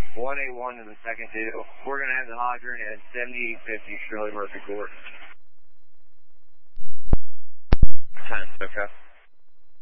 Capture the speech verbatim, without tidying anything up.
one A one to the second two. We're going to have the hydrant at seventy-eight fifty Shirley Murphy Court. Time, okay.